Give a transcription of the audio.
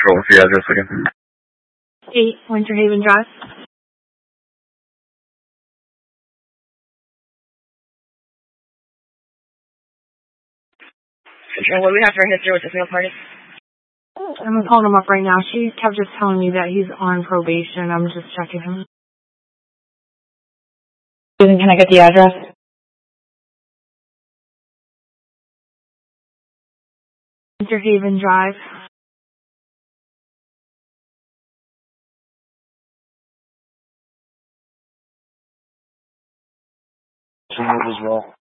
Sure, what's the address again? 8 Winter Haven Drive. And what do we have for history with this meal party? I'm calling him up right now. She kept just telling me that he's on probation. I'm just checking him. Susan, can I get the address? Winter Haven Drive. As well.